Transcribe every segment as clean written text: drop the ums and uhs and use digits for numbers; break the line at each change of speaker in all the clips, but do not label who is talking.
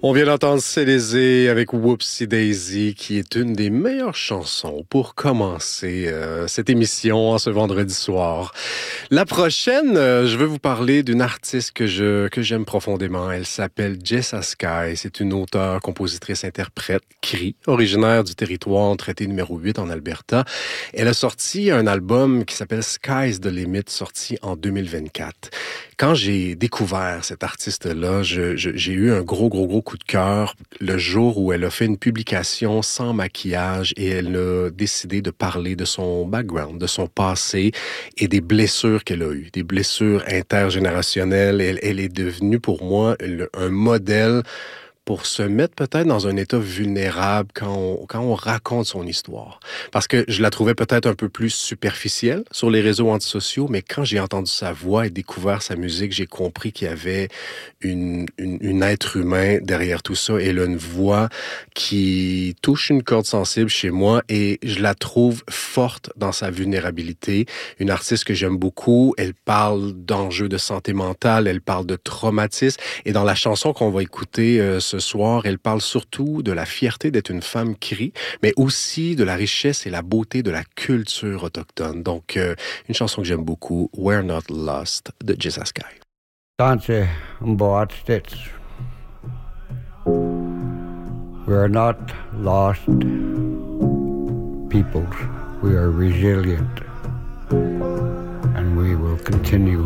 On vient d'entendre Célézé avec Whoopsie Daisy, qui est une des meilleures chansons pour commencer cette émission en ce vendredi soir. La prochaine, je veux vous parler d'une artiste que j'aime profondément. Elle s'appelle Jessa Sky. C'est une auteure, compositrice, interprète, cri, originaire du territoire traité numéro 8 en Alberta. Elle a sorti un album qui s'appelle Sky's the Limit, sorti en 2024. Quand j'ai découvert cette artiste-là, j'ai eu un gros coup de cœur le jour où elle a fait une publication sans maquillage et elle a décidé de parler de son background, de son passé et des blessures qu'elle a eues, des blessures intergénérationnelles. Elle est devenue pour moi un modèle pour se mettre peut-être dans un état vulnérable quand on raconte son histoire. Parce que je la trouvais peut-être un peu plus superficielle sur les réseaux antisociaux, mais quand j'ai entendu sa voix et découvert sa musique, j'ai compris qu'il y avait une être humain derrière tout ça. Elle a une voix qui touche une corde sensible chez moi et je la trouve forte dans sa vulnérabilité. Une artiste que j'aime beaucoup. Elle parle d'enjeux de santé mentale, elle parle de traumatisme. Et dans la chanson qu'on va écouter ce soir, elle parle surtout de la fierté d'être une femme cri, mais aussi de la richesse et la beauté de la culture autochtone. Donc, une chanson que j'aime beaucoup, We're Not Lost, de Jessa Sky.
Danse Mboat Stitz. We're not lost peoples. We are resilient. And we will continue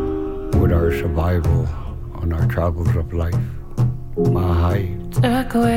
with our survival on our travels of life. Mahai.